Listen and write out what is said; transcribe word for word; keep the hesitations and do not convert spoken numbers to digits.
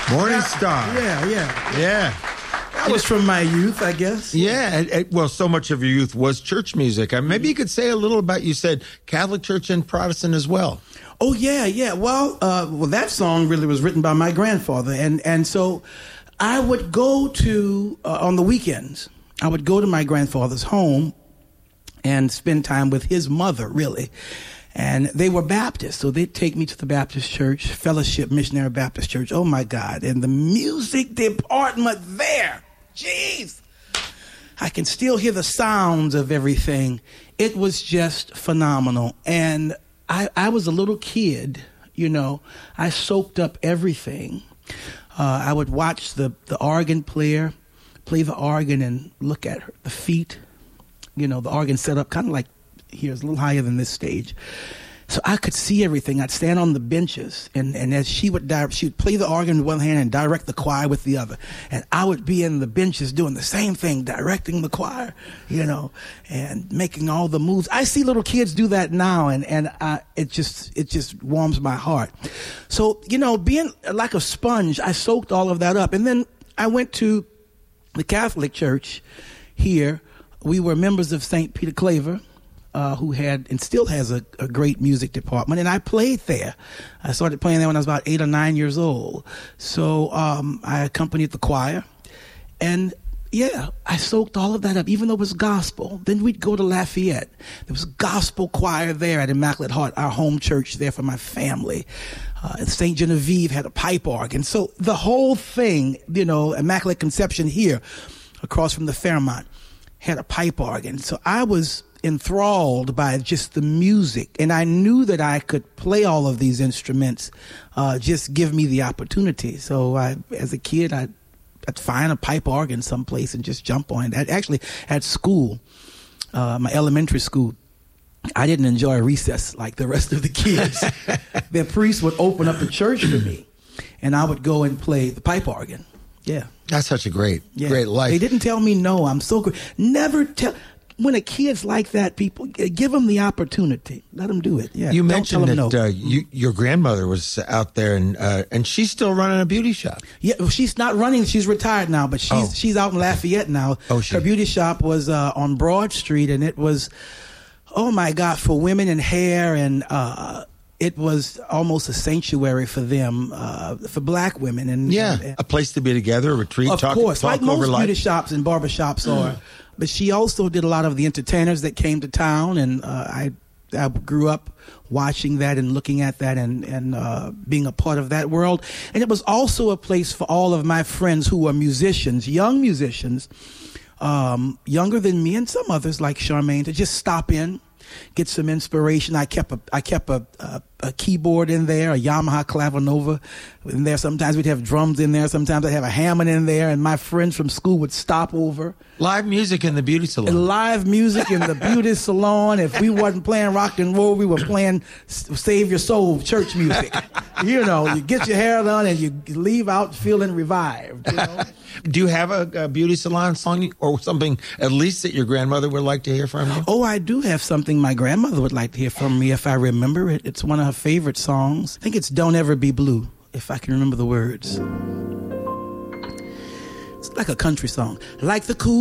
Morning Star. Yeah, yeah. Yeah. That was from my youth, I guess. Yeah, and, and, well, so much of your youth was church music. Uh, maybe you could say a little about, you said Catholic Church and Protestant as well. Oh, yeah, yeah. Well, uh, well, that song really was written by my grandfather. And, and so I would go to, uh, on the weekends, I would go to my grandfather's home and spend time with his mother, really. And they were Baptist, so they'd take me to the Baptist church, Fellowship Missionary Baptist Church. Oh, my God. And the music department there, jeez, I can still hear the sounds of everything. It was just phenomenal. And I, I was a little kid, you know. I soaked up everything. Uh, I would watch the, the organ player play the organ and look at her, the feet. You know, the organ set up kind of like here, it's a little higher than this stage. So I could see everything. I'd stand on the benches, and, and as she would di- she would play the organ with one hand and direct the choir with the other. And I would be in the benches doing the same thing, directing the choir, you know, and making all the moves. I see little kids do that now, and, and I, it just it just warms my heart. So, you know, being like a sponge, I soaked all of that up. And then I went to the Catholic Church here. We were members of Saint Peter Claver, uh, who had and still has a, a great music department, and I played there. I started playing there when I was about eight or nine years old. So um, I accompanied the choir, and yeah, I soaked all of that up, even though it was gospel. Then we'd go to Lafayette. There was a gospel choir there at Immaculate Heart, our home church there for my family. Uh, Saint Genevieve had a pipe organ. So the whole thing, you know, Immaculate Conception here, across from the Fairmont, had a pipe organ. So I was enthralled by just the music, and I knew that I could play all of these instruments, uh, just give me the opportunity. So I, as a kid, I'd, I'd find a pipe organ someplace and just jump on it. I'd actually, at school, uh, my elementary school, I didn't enjoy recess like the rest of the kids. The priest would open up the church for me, and I would go and play the pipe organ. Yeah. That's such a great, yeah. great life. They didn't tell me no. I'm so good. Never tell. When a kid's like that, people, give them the opportunity. Let them do it. Yeah. You Don't mentioned tell that them no. uh, you, your grandmother was out there, and uh, and she's still running a beauty shop. Yeah, well, she's not running. She's retired now, but she's Oh. she's out in Lafayette now. Oh, she- Her beauty shop was uh, on Broad Street, and it was, oh my God, for women and hair, and uh, it was almost a sanctuary for them, uh, for black women. And Yeah, and, a place to be together, a retreat, of talk, course, talk like over most life. beauty shops and barber shops are. But she also did a lot of the entertainers that came to town, and uh, I I grew up watching that and looking at that and and uh, being a part of that world. And it was also a place for all of my friends who were musicians, young musicians, um, younger than me, and some others like Charmaine, to just stop in, get some inspiration. I kept a I kept a, a, a keyboard in there, a Yamaha Clavinova in there. Sometimes we'd have drums in there. Sometimes I'd have a Hammond in there, and my friends from school would stop over. Live music in the beauty salon. And live music in the beauty salon. If we wasn't playing rock and roll, we were playing Save Your Soul church music. You know, you get your hair done and you leave out feeling revived. You know? Do you have a, a beauty salon song or something at least that your grandmother would like to hear from you? Oh, I do have something my grandmother would like to hear from me if I remember it. It's one of her favorite songs. I think it's Don't Ever Be Blue, if I can remember the words. It's like a country song. Like the cool